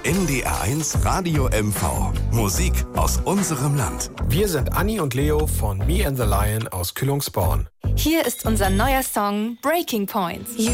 NDR1 Radio MV. Musik aus unserem Land. Wir sind Anni und Leo von Me and the Lion aus Kühlungsborn. Hier ist unser neuer Song Breaking Points. You